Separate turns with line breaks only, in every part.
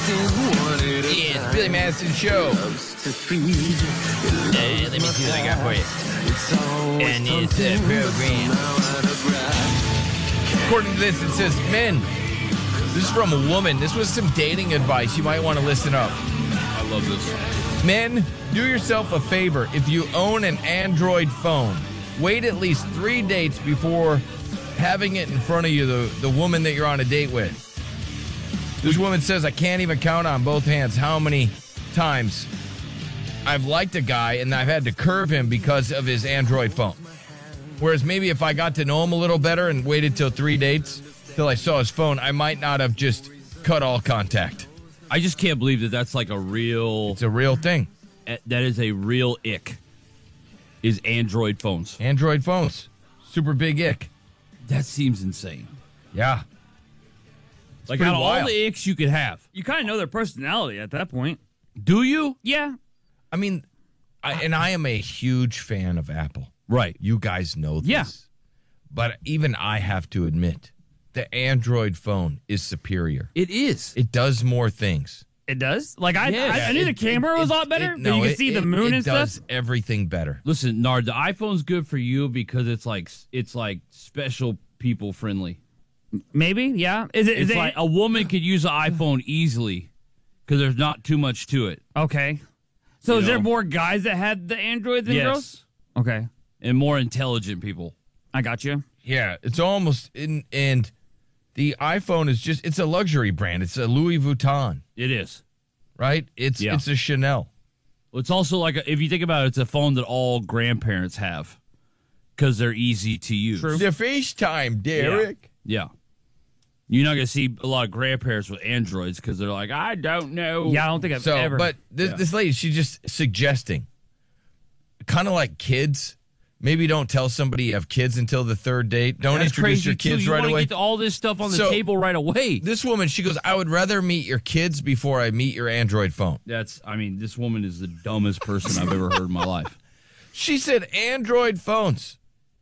Yeah, it's Billy Madison Show. Let me see what I got for you. And it's a program. According to this, it says, men, this is from a woman. This was some dating advice. You might want to listen up.
I love this.
Men, do yourself a favor. If you own an Android phone, wait at least 3 dates before having it in front of you, the woman that you're on a date with. This woman says, I can't even count on both hands how many times I've liked a guy and I've had to curve him because of his Android phone. Whereas maybe if I got to know him a little better and waited till 3 dates till I saw his phone, I might not have just cut all contact.
I just can't believe that that's like a real...
It's a real thing.
That is a real ick, is Android phones.
Android phones. Super big ick.
That seems insane.
Yeah.
Like, out of all the icks you could have.
You kind of know their personality at that point.
Do you?
Yeah.
I mean, I am a huge fan of Apple.
Right.
You guys know this.
Yeah.
But even I have to admit, the Android phone is superior.
It is.
It does more things.
It does? Like, I knew the camera was a lot better, but you can see the moon and stuff.
It does everything better.
Listen, Nard, the iPhone's good for you because it's like special people friendly.
Maybe, yeah. Is it
like a woman could use an iPhone easily because there's not too much to it.
Okay. So is there more guys that had the Android than girls? Okay.
And more intelligent people.
I got you.
Yeah, it's almost and the iPhone is just, it's a luxury brand. It's a Louis Vuitton.
It is.
Right? It's a Chanel.
Well, it's also like, if you think about it, it's a phone that all grandparents have because they're easy to use.
True.
The FaceTime, Derek.
Yeah. You're not going to see a lot of grandparents with Androids because they're like, I don't know.
Yeah, I don't think I've ever.
But this lady, she's just suggesting, kind of like kids. Maybe don't tell somebody you have kids until the third date. Don't introduce your kids right away.
You want to get all this stuff on the table right away.
This woman, she goes, I would rather meet your kids before I meet your Android phone.
This woman is the dumbest person I've ever heard in my life.
She said Android phones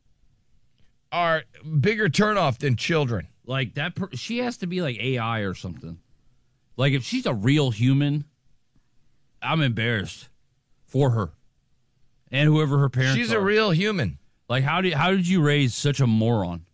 are bigger turnoff than children.
Like that, she has to be like AI or something. Like if she's a real human, I'm embarrassed for her and whoever her parents.
She's a real human.
Like how did you raise such a moron?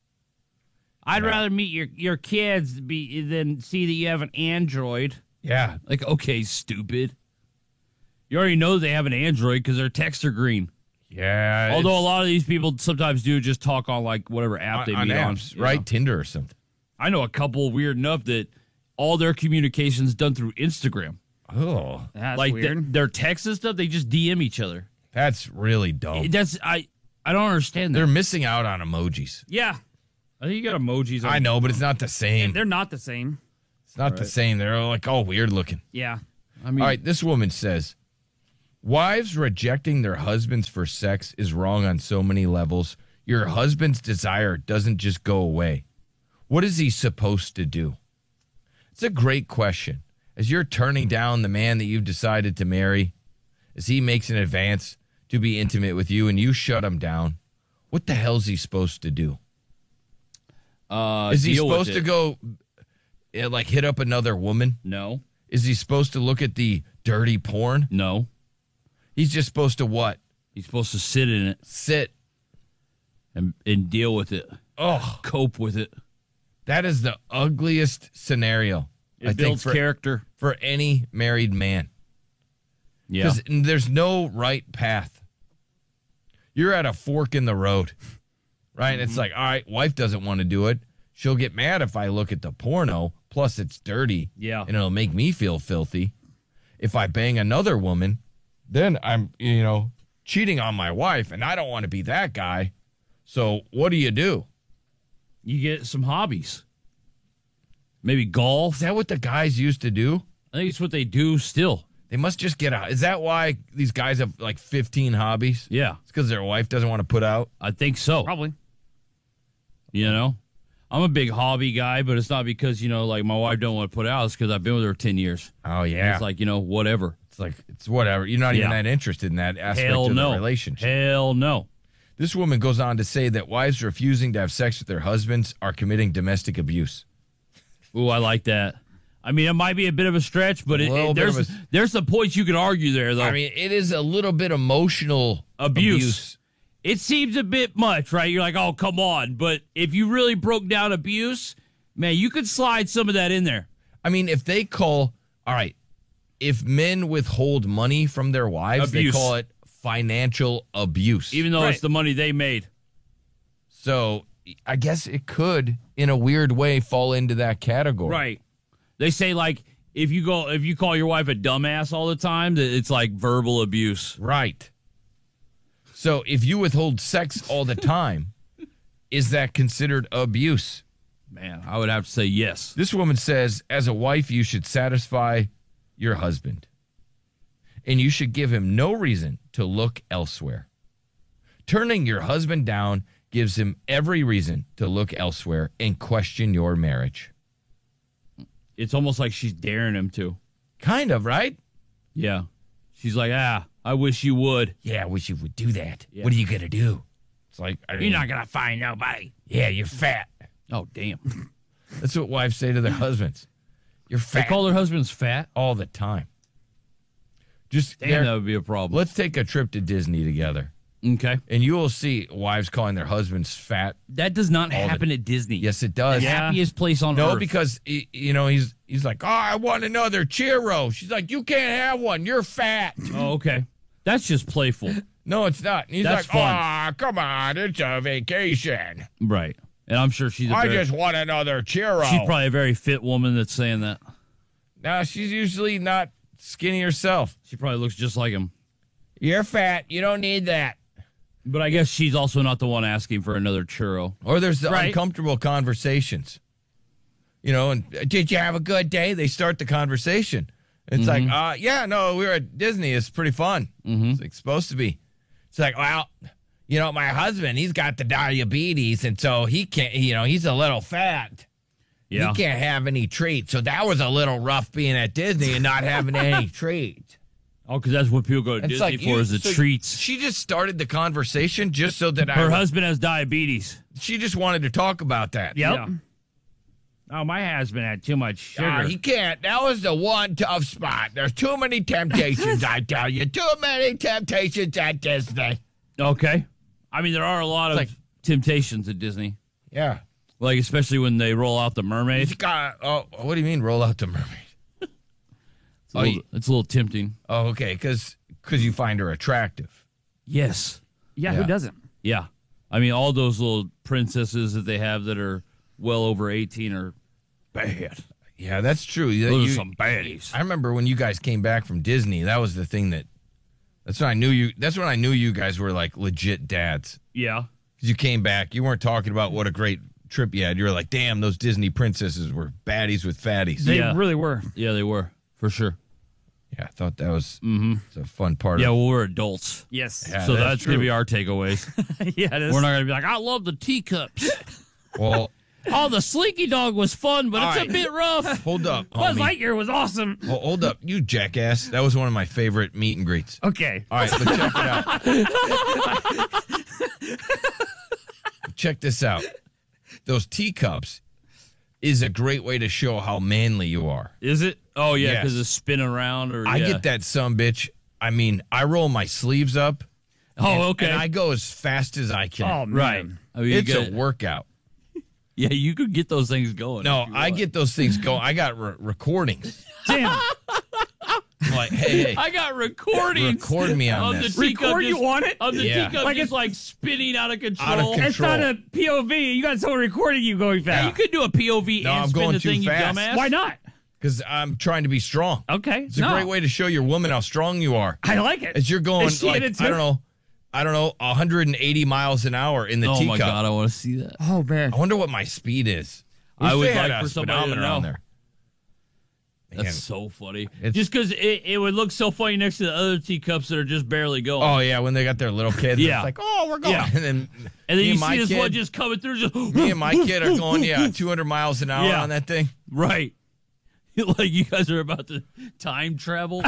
I'd rather meet your kids than see that you have an Android.
Yeah,
like okay, stupid. You already know they have an Android because their texts are green.
Yeah.
Although a lot of these people sometimes do just talk on like whatever app they meet
apps,
on.
right? Know? Tinder or something.
I know a couple weird enough that all their communication's done through Instagram.
Oh.
That's
like
weird.
Their texts and stuff, they just DM each other.
That's really dumb.
I don't understand that.
They're missing out on emojis.
Yeah.
I think you got emojis.
I know, but it's not the same.
They're not the same.
It's not the same. They're like all weird looking.
Yeah.
I mean, all right, this woman says, wives rejecting their husbands for sex is wrong on so many levels. Your husband's desire doesn't just go away. What is he supposed to do? It's a great question. As you're turning down the man that you've decided to marry, as he makes an advance to be intimate with you and you shut him down, what the hell's he supposed to do? Is he supposed to go like hit up another woman?
No.
Is he supposed to look at the dirty porn?
No.
He's just supposed to what?
He's supposed to sit in it.
Sit.
And deal with it.
Oh.
Cope with it.
That is the ugliest scenario.
It builds character.
For any married man.
Yeah.
Because there's no right path. You're at a fork in the road. Right? Mm-hmm. It's like, all right, wife doesn't want to do it. She'll get mad if I look at the porno. Plus, it's dirty.
Yeah.
And it'll make me feel filthy. If I bang another woman, then I'm, cheating on my wife, and I don't want to be that guy. So what do?
You get some hobbies. Maybe golf.
Is that what the guys used to do?
I think it's what they do still.
They must just get out. Is that why these guys have like 15 hobbies?
Yeah.
It's because their wife doesn't want to put out?
I think so.
Probably.
I'm a big hobby guy, but it's not because, like my wife don't want to put out. It's because I've been with her 10 years.
Oh, yeah.
It's like, whatever.
It's like, it's whatever. You're not even that interested in that aspect of the relationship.
Hell no.
This woman goes on to say that wives refusing to have sex with their husbands are committing domestic abuse.
Ooh, I like that. I mean, it might be a bit of a stretch, but there's some points you can argue there, though.
I mean, it is a little bit emotional abuse.
It seems a bit much, right? You're like, oh, come on. But if you really broke down abuse, man, you could slide some of that in there.
I mean, if they call, all right, if men withhold money from their wives,
Abuse.
they call it financial abuse.
Even though it's the money they made.
So I guess it could, in a weird way, fall into that category.
Right. They say, like, if you call your wife a dumbass all the time, that it's like verbal abuse.
Right. So if you withhold sex all the time, is that considered abuse?
Man, I would have to say yes.
This woman says, as a wife, you should satisfy your husband, and you should give him no reason to look elsewhere. Turning your husband down gives him every reason to look elsewhere and question your marriage.
It's almost like she's daring him to.
Kind of, right?
Yeah. She's like, I wish you would.
Yeah, I wish you would do that.
Yeah.
What are you going to do? It's like,
You're not going to find nobody.
Yeah, you're fat.
Oh, damn.
That's what wives say to their husbands. You're fat.
They call their husbands fat?
All the time. Just
Damn, that would be a problem.
Let's take a trip to Disney together.
Okay.
And you will see wives calling their husbands fat.
That does not happen at Disney.
Yes, it does.
The happiest place on earth.
No, because, he's like, oh, I want another churro. She's like, you can't have one. You're fat.
Oh, okay. That's just playful.
No, it's not. And he's
That's
like,
fun.
oh, come on. It's a vacation.
Right. And I'm sure she's
I just want another churro.
She's probably a very fit woman that's saying that.
No, she's usually not skinny herself.
She probably looks just like him.
You're fat. You don't need that.
But I guess she's also not the one asking for another churro.
Or there's the uncomfortable conversations. And did you have a good day? They start the conversation. It's like, yeah, no, we were at Disney. It's pretty fun.
Mm-hmm.
It's like, supposed to be. It's like, well, my husband, he's got the diabetes, and so he can't, he's a little fat.
Yeah.
He can't have any treats. So that was a little rough being at Disney and not having any treats.
Oh, because that's what people go to Disney for is the treats.
She just started the conversation just so that
her husband has diabetes.
She just wanted to talk about that.
Yep.
Yeah. Oh, my husband had too much sugar.
He can't. That was the one tough spot. There's too many temptations, I tell you. Too many temptations at Disney.
Okay. I mean, there are a lot of temptations at Disney.
Yeah.
Like, especially when they roll out the mermaid.
What do you mean, roll out the mermaid?
It's a little tempting.
Oh, okay, because you find her attractive.
Yes.
Yeah, who doesn't?
Yeah. I mean, all those little princesses that they have that are well over 18 are bad.
Yeah, that's true.
Those are some baddies.
I remember when you guys came back from Disney, that was the thing that's when I knew you. That's when I knew you guys were like legit dads.
Yeah.
Because you came back, you weren't talking about what a great trip you had. You were like, damn, those Disney princesses were baddies with fatties.
They really were.
Yeah, they were, for sure.
Yeah, I thought that was a fun part.
Yeah, well, we're adults.
Yes.
Yeah,
so that's going to be our takeaways.
Yeah, it is.
We're not going to be like, I love the teacups.
Well,
the Slinky Dog was fun, but it's a bit rough.
Hold up.
Buzz Lightyear was awesome.
Hold up, you jackass. That was one of my favorite meet and greets.
Okay.
All right, but check it out. Check this out. Those teacups is a great way to show how manly you are.
Is it? Oh, yeah,
Yes.
because it's spinning around.
I get that sumbitch. I mean, I roll my sleeves up.
Oh, okay.
And I go as fast as I can.
Oh, man.
Right. I mean,
It's a workout.
Yeah, you could get those things going.
No, I get those things going. I got recordings.
Damn.
I'm like, hey,
I got recordings.
record me on this.
The teacup
Record you on it?
Of the
Yeah.
teacup
Like
just
it's-
like spinning out of control.
Out of control.
It's not a POV. You got someone recording you going fast.
You could do a POV
No,
and
I'm
spin
going
the
too
thing,
fast.
you dumbass.
Why not?
Because I'm trying to be strong.
Okay.
It's a great way to show your woman how strong you are.
I like it.
As you're going,
Is she in
like,
it too?
I don't know, 180 miles an hour in the
Oh,
teacup.
my God, I want to see that.
Oh, man.
I wonder what my speed is.
I
Wish
would
they had
like
a
for somebody to
speedometer
know.
on there. Man.
That's so funny.
It's-
Just because it would look so funny next to the other teacups that are just barely going.
Oh, yeah, when they got their little kids.
Yeah.
It's like, oh, we're going.
Yeah.
And then
and then
me
you
and my
see this
kid,
one just coming through. Just
me and my kid are going, 200 miles an hour
Yeah.
on that thing.
Right. Like you guys are about to time travel.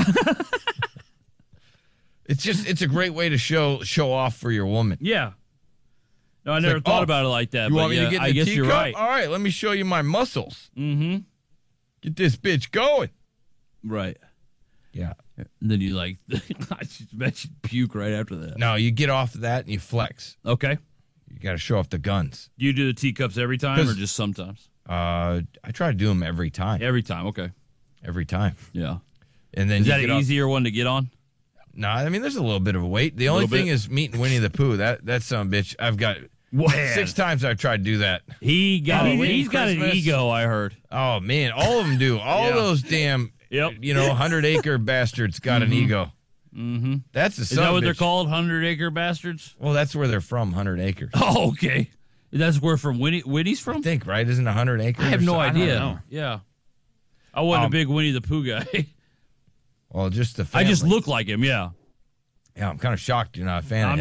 It's a great way to show off for your woman.
Yeah. No, I
It's
never
like,
thought about it like that.
You
but
want me
yeah,
to get in
I
the
guess
teacup?
you're right.
All right, let me show you my muscles.
Mm-hmm.
Get this bitch going.
Right.
Yeah.
And then you like, I just mentioned puke right after that.
No, you get off of that and you flex.
Okay.
You got to show off the guns.
Do you do the teacups every time or just sometimes?
I try to do them every time.
Every time. Okay.
Every time.
Yeah.
And then
Is
you
that
get
an
off-
easier one to get on?
No, I mean there's a little bit of a weight. The only
Little
thing
bit?
is meeting Winnie the Pooh. That son of a bitch. I've got
What?
6 times I've tried to do that.
He's got an
Christmas.
ego, I heard.
Oh man, all of them do. All
Yeah.
those damn,
Yep.
100-acre bastards got an ego.
Mm-hmm.
That's the
Is
son
that
of
what
a
they're
bitch.
called? 100-acre bastards?
Well, that's where they're from. 100 acres.
Oh, okay. That's where from Winnie's from?
I think right? Isn't 100 acres?
I have
or
no
something?
idea.
know.
Yeah. I wasn't a big Winnie the Pooh guy.
Well, just the
I
family.
just look like him, yeah.
Yeah, I'm kind of shocked you're not a fan of
I'm
his.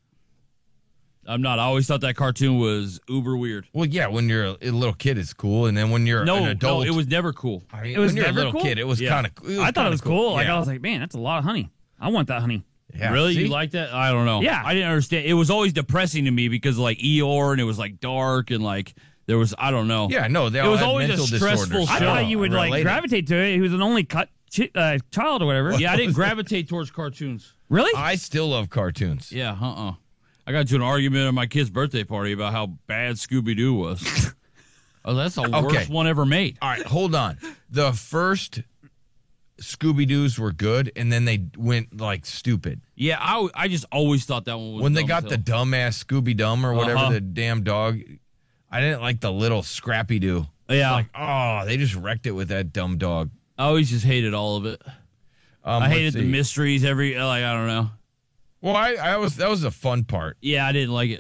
not. I always thought that cartoon was uber weird.
Well, yeah, when you're a little kid, it's cool, and then when you're an adult,
it was never cool.
I mean,
It was
when you're a
never
little
cool?
kid, it was
Yeah.
kind of.
I thought it was cool. Like
Yeah.
I was like, man, that's a lot of honey. I want that honey.
Yeah,
Really?
see?
You like that? I don't know.
Yeah.
I didn't understand. It was always depressing to me because like Eeyore and it was like dark and like there was, I don't know.
Yeah, no, they
It
all
was
had
always a
mental
stressful
disorders.
I
show.
thought you would like
Related.
gravitate to it. He was an only child or whatever.
Yeah, I didn't gravitate towards cartoons.
Really?
I still love cartoons.
Yeah, I got into an argument at my kid's birthday party about how bad Scooby-Doo was. Oh, that's the worst one ever made.
All right, hold on. The first Scooby-Doos were good, and then they went like stupid.
Yeah, I just always thought that one was
When they
dumb
got
as
the
hell.
dumbass Scooby-Dum or whatever,
Uh-huh.
the damn dog, I didn't like the little Scrappy-Doo.
Yeah.
Like, oh, they just wrecked it with that dumb dog.
I always just hated all of it. I
let's
hated the
see.
mysteries I don't know.
Well, I was that was the fun part.
Yeah, I didn't like it.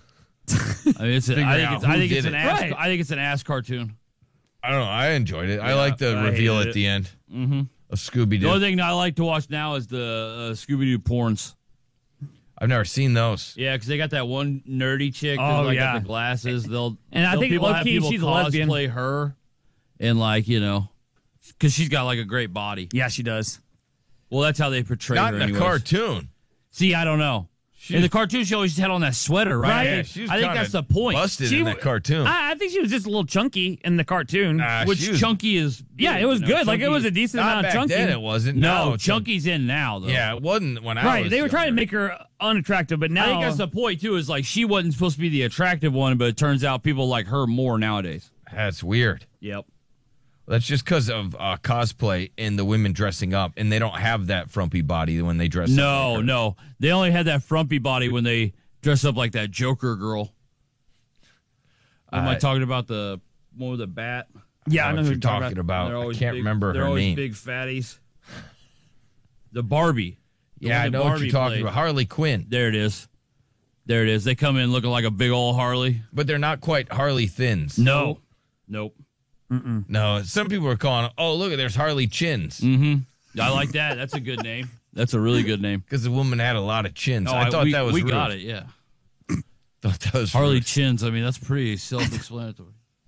I mean, I think it's an ass.
Right.
I think it's an ass cartoon.
I don't know. I enjoyed it. I like the
I
reveal
hated
at the end of Scooby-Doo.
The only thing I like to watch now is the Scooby-Doo porns.
I've never seen those.
Yeah, because they got that one nerdy chick
Oh,
that
yeah.
got the glasses.
And I think
have
low-key, she's a lesbian.
cosplay her, and because she's got like a great body.
Yeah, she does.
Well, that's how they portray
Not
her.
in a
anyways.
cartoon.
See, I don't know. In the cartoon, she always had on that sweater, right?
Yeah,
I
she was
think
kinda
that's the point.
Busted
She
in
w-
that cartoon.
I think she was just a little chunky in the cartoon.
Which
she was-
Chunky is.
yeah, it was good. Like it was a
Chunky-
decent
Not
amount of
back
chunky.
then. It wasn't.
No,
Now it's
Chunky's in now though.
Yeah, it wasn't when I
Right,
was
they were trying to
younger.
make her unattractive, but
I
now
think that's the point too. Is like she wasn't supposed to be the attractive one, but it turns out people like her more nowadays.
That's weird.
Yep.
That's just because of cosplay and the women dressing up, and they don't have that frumpy body when they dress up. like her.
No, they only had that frumpy body when they dress up like that Joker girl. Am I talking about the one with the bat?
yeah, I
What
know who
you're
you're talking
talking
about.
about. I
always
can't
big-
remember
they're
her
always
name.
big fatties. The Barbie. The
Yeah,
one
I
that
know what
Barbie
you're talking
played.
about. Harley Quinn.
There it is. They come in looking like a big old Harley.
But they're not quite Harley Thins.
No. Nope.
No, some people are calling, oh, look, there's Harley Chins.
I like that. That's a good name. That's a really good name.
Because the woman had a lot of chins.
Oh,
I thought
we,
that was
we
rude.
got it. Yeah.
Thought that was
Harley
rude.
Chins. I mean, that's pretty self-explanatory.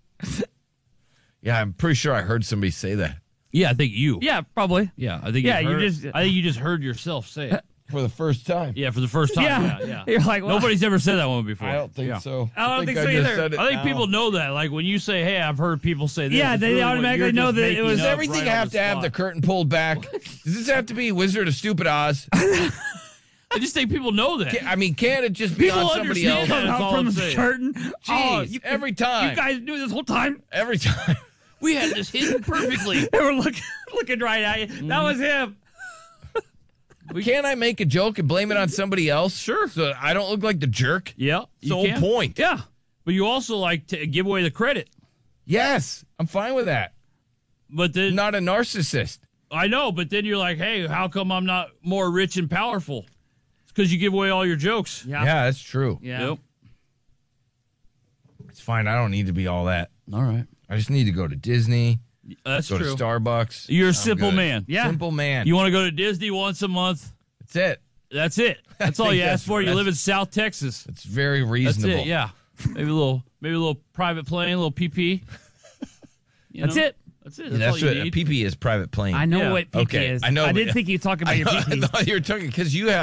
Yeah, I'm pretty sure I heard somebody say that
Yeah, I think you.
Yeah, probably.
Yeah, I think
Yeah,
you
you
heard,
just-
I think you just heard yourself say it.
for the first time.
Yeah, for the first time. Yeah.
You're like, well,
Nobody's ever said that one before.
I don't think
Yeah.
so.
I don't think so
just
either.
said it
I think
now.
people know that. Like when you say, "Hey, I've heard people say this,"
Yeah,
it's
they
really what
automatically
you're
know
just
that it
making
was-
Does
up
everything
right
have
on
to have the
spot.
curtain pulled back? Does this have to be Wizard of Stupid Oz?
I just think people know that.
I mean, can't it just be
People
on somebody
understand
else?
that. That's
out
all
from
I'm
the
saying.
curtain.
Jeez, every time.
You guys knew this whole time.
Every time.
We had this hidden perfectly.
They were looking right at you. That was him.
Can't I make a joke and blame it on somebody else? Sure. So I don't look like the jerk?
Yeah,
It's the whole
can.
point.
Yeah, but you also like to give away the credit.
Yes, I'm fine with that.
But then
I'm not a narcissist.
I know, but then you're like, hey, how come I'm not more rich and powerful? It's because you give away all your jokes.
Yeah.
Yeah, that's true.
Yeah.
Yep.
It's fine. I don't need to be all that.
All right.
I just need to go to Disney,
That's
go
true.
to Starbucks.
You're a
I'm
simple
good.
man.
Yeah.
Simple man.
You want to go to Disney once a month?
That's it.
That's it. That's all
think
you ask for. You
that's-
live in South Texas.
It's very
That's
reasonable.
it. Yeah. Maybe a little private plane, a little PP.
That's it.
That's it.
Yeah,
That's,
that's
all
what
you
a
need.
PP is, private plane.
I know
Yeah.
what PP
Okay,
is.
I know,
I
but-
didn't think you were talking about your
I
PP.
thought you were talking because you have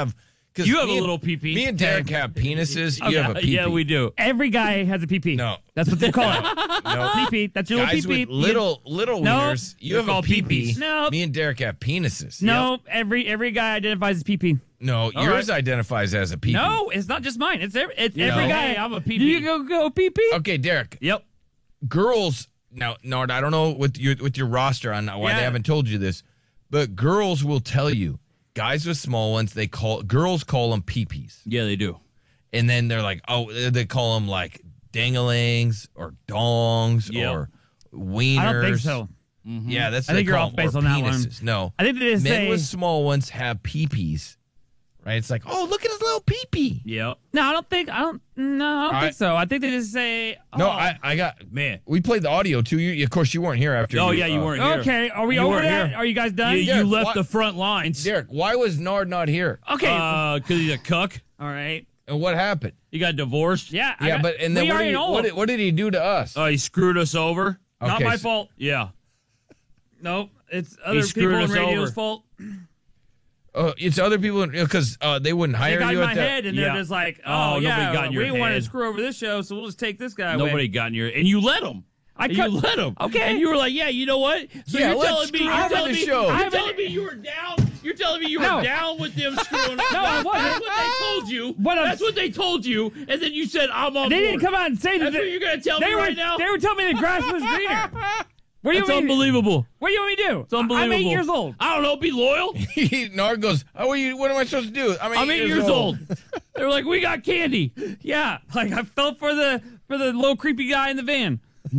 'Cause
You have a
me and-
little pee-pee.
Me and Derek have penises. You have a pee-pee.
Yeah, we do.
Every guy has a PP.
No.
That's what they call it.
No.
PP. That's your
Guys
little PP.
with little
No.
wieners. You have a
called
pee-pee.
peepees.
No.
Me and Derek have penises.
No, every guy identifies as PP.
No, yours identifies as a pee-pee.
No, it's not just mine. It's every
No.
guy.
Hey, I'm a PP.
You go PP.
Okay, Derek.
Yep.
Girls now, Nard, I don't know with your roster on why they haven't told you this, but girls will tell you. Guys with small ones, girls call them pee-pees.
Yeah, they do.
And then they're like, they call them like dangalings or dongs or wieners.
I don't think so.
Yeah, that's
I think you're off base on that one.
No,
I think they just
men
say
with small ones have pee-pees, right? It's like, oh, look at his little pee-pee.
Yep.
No, I don't think so. I think they just say
No, I got
Man.
We played the audio too. Of course, you weren't here after.
Oh, yeah, you weren't here.
Okay, are we
You
over
weren't
that?
here.
Are you guys done?
You
Derek,
left
what-
the front lines.
Derek, why was Nard not here?
Okay.
Because he's a cuck.
All right.
And what happened?
He got divorced.
Yeah.
And then what did he do to us?
He screwed us over.
Not
Okay,
my
so-
fault.
Yeah.
Nope. It's other
screwed
people in
us
radio's
over.
fault.
It's other people because they wouldn't
They
hire
got in
you
my
at that.
head, and they're just like,
Oh, nobody got in your
we didn't want to
head.
screw over this show, so we'll just take this guy
Nobody
away.
got in your... And you let him. You let him.
Okay.
And you were like, yeah, you know what? So
Yeah,
you're
let's
telling me...
screw
You're
over
telling
the
me,
show.
you're telling me you were down... You're telling me you were
No.
down with them screwing up.
No, I wasn't.
That's what they told you.
What I'm-
That's what they told you. And then you said, I'm on
They
board.
didn't come out and say that.
That's what you're going to tell me right now?
They were telling me the grass was greener. What do you
That's
want me to-
unbelievable.
What do you want me to do?
It's unbelievable.
I'm 8 years old.
I don't know. Be loyal.
Nard goes, oh, what am I supposed to do?
I'm 8 years old. They were like, we got candy.
Yeah, like I felt for the little creepy guy in the van.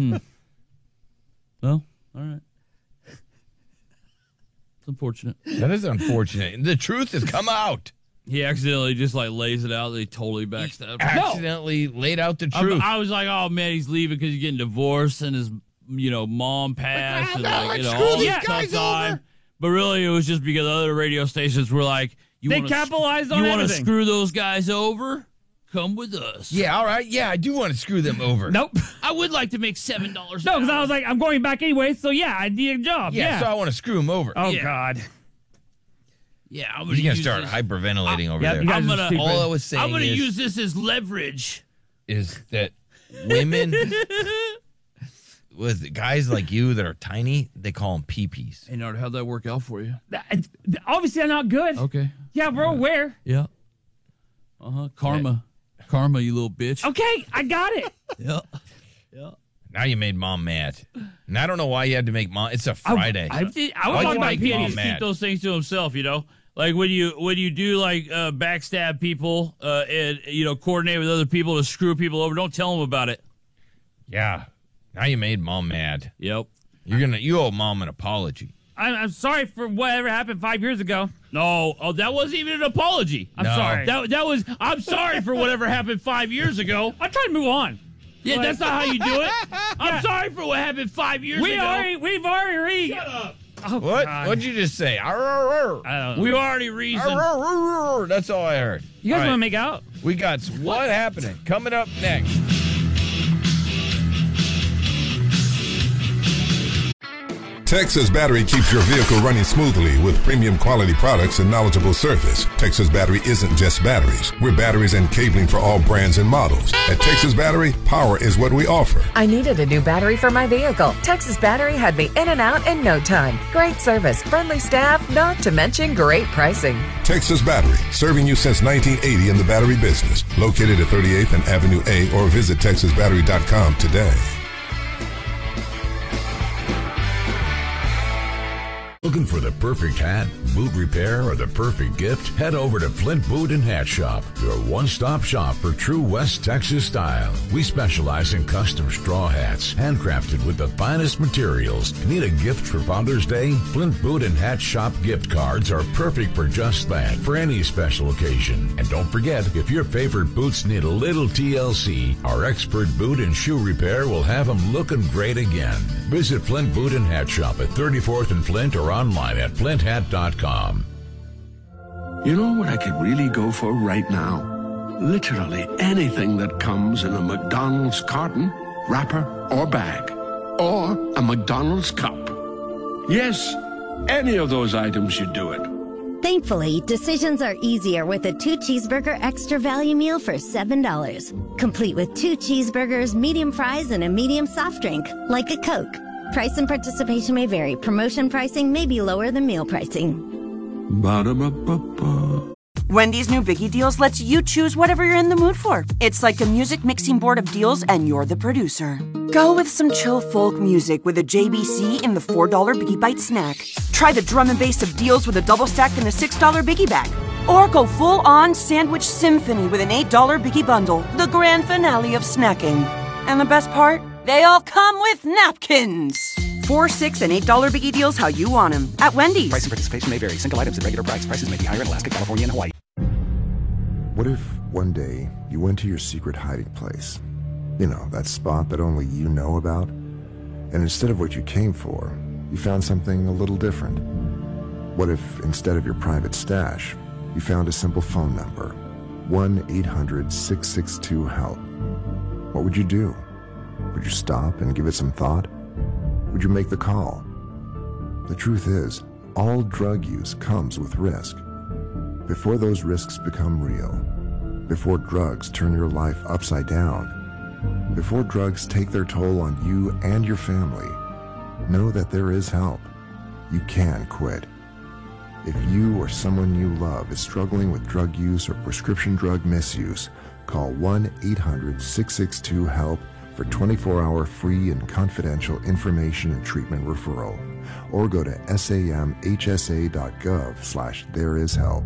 Well, all right. It's unfortunate.
That is unfortunate. The truth has come out.
He accidentally just like lays it out. They totally backstabbed.
Accidentally laid out the truth.
I was like, oh man, he's leaving because he's getting divorced and his mom passed and
let's screw
all
these
this
guys
tough time.
over.
But really, it was just because other radio stations were like,
They capitalized on
You want to
everything.
screw those guys over? Come with us.
Yeah, all right. Yeah, I do want to screw them over.
Nope.
I would like to make $7.
No, because I was like, I'm going back anyway, so yeah, I need a job.
Yeah, so I want to screw them over.
Oh
Yeah.
God.
yeah, I'm
He's
gonna
gonna
use
start
this.
hyperventilating over
Yep,
there.
you guys
I'm
are
gonna-
stupid.
All I was saying
I'm gonna
is,
use this as leverage.
is that women with guys like you that are tiny, they call them pee-pees.
Hey, Nard, how'd that work out for you?
Obviously, I'm not good.
Okay.
Yeah, we're aware.
Yeah. Karma. Karma, you little bitch.
Okay, I got it.
Yeah.
Now you made mom mad. And I don't know why you had to make mom. It's a Friday.
I was
Why'd
talking
you
about
make
penis.
mom
Keep
mad?
those things to himself, Like when you do like backstab people and coordinate with other people to screw people over, don't tell them about it.
Yeah. Now you made mom mad.
Yep.
You owe mom an apology.
I'm sorry for whatever happened 5 years ago.
No, that wasn't even an apology.
I'm
No.
sorry.
That was I'm sorry for whatever happened 5 years ago.
I'm trying to move on.
Yeah, that's not how you do it. I'm sorry for what happened 5 years ago.
We've already.
Shut up.
Oh,
What?
God.
What'd you just say? Arr, arr, arr.
I don't know.
We already reasoned.
Arr, arr, arr, arr. That's all I heard.
You guys
All right.
want to make out?
We got what happening coming up next.
Texas Battery keeps your vehicle running smoothly with premium quality products and knowledgeable service. Texas Battery isn't just batteries. We're batteries and cabling for all brands and models. At Texas Battery, power is what we offer.
I needed a new battery for my vehicle. Texas Battery had me in and out in no time. Great service, friendly staff, not to mention great pricing.
Texas Battery, serving you since 1980 in the battery business. Located at 38th and Avenue A or visit TexasBattery.com today.
Looking for the perfect hat, boot repair, or the perfect gift? Head over to Flint Boot and Hat Shop, your one-stop shop for true West Texas style. We specialize in custom straw hats, handcrafted with the finest materials. Need a gift for Father's Day? Flint Boot and Hat Shop gift cards are perfect for just that, for any special occasion. And don't forget, if your favorite boots need a little TLC, our expert boot and shoe repair will have them looking great again. Visit Flint Boot and Hat Shop at 34th and Flint or online at flinthat.com.
You know what I could really go for right now? Literally anything that comes in a McDonald's carton, wrapper, or bag. Or a McDonald's cup. Yes, any of those items should do it.
Thankfully, decisions are easier with a 2-cheeseburger extra value meal for $7. Complete with 2 cheeseburgers, medium fries, and a medium soft drink, like a Coke. Price and participation may vary. Promotion pricing may be lower than meal pricing.
Ba-da-ba-ba-ba.
Wendy's new Biggie Deals lets you choose whatever you're in the mood for. It's like a music mixing board of deals, and you're the producer. Go with some chill folk music with a JBC in the $4 Biggie Bite snack. Try the drum and bass of deals with a double stack in the $6 Biggie Bag. Or go full-on sandwich symphony with an $8 Biggie Bundle, the grand finale of snacking. And the best part? They all come with napkins. $4, $6, and $8 Biggie Deals how you want them at Wendy's.
Price and participation may vary. Single items at regular price. Prices may be higher in Alaska, California, and Hawaii.
What if one day you went to your secret hiding place? You know, that spot that only you know about? And instead of what you came for, you found something a little different. What if instead of your private stash, you found a simple phone number? 1-800-662-HELP. What would you do? Would you stop and give it some thought? Would you make the call? The truth is, all drug use comes with risk. Before those risks become real, before drugs turn your life upside down, before drugs take their toll on you and your family, know that there is help. You can quit. If you or someone you love is struggling with drug use or prescription drug misuse, call 1-800-662-HELP for 24-hour free and confidential information and treatment referral, or go to samhsa.gov/thereishelp.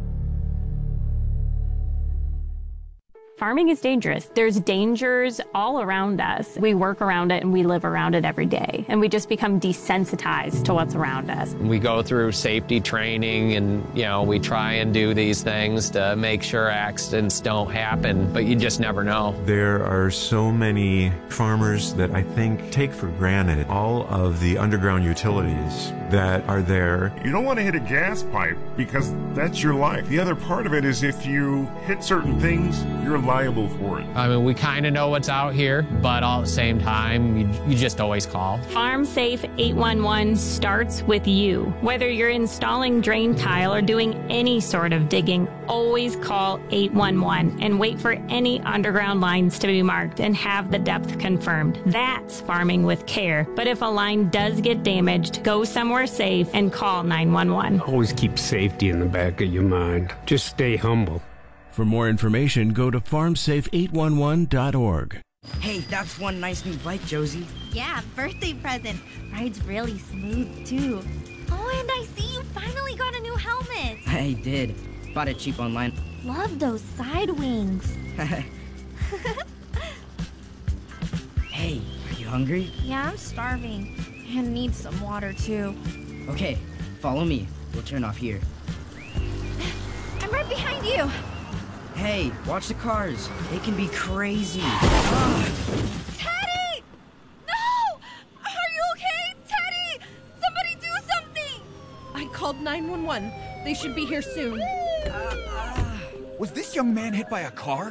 Farming is dangerous. There's dangers all around us. We work around it and we live around it every day. And we just become desensitized to what's around us.
We go through safety training and, we try and do these things to make sure accidents don't happen, but you just never know.
There are so many farmers that I think take for granted all of the underground utilities that are there.
You don't want to hit a gas pipe because that's your life. The other part of it is if you hit certain things, you're liable for it.
I mean, we kind of know what's out here, but all at the same time, you just always call.
Farm Safe 811 starts with you. Whether you're installing drain tile or doing any sort of digging, always call 811 and wait for any underground lines to be marked and have the depth confirmed. That's farming with care. But if a line does get damaged, go somewhere safe and call 911.
Always keep safety in the back of your mind. Just stay humble.
For more information, go to farmsafe811.org.
Hey, that's one nice new bike, Josie.
Yeah, birthday present. Rides really smooth, too. Oh, and I see you finally got a new helmet.
I did. Bought it cheap online.
Love those side wings.
Hey, are you hungry?
Yeah, I'm starving. And need some water, too.
Okay, follow me. We'll turn off here.
I'm right behind you.
Hey, watch the cars. They can be crazy.
Teddy! No! Are you okay? Teddy! Somebody do something!
I called 911. They should be here soon.
Was this young man hit by a car?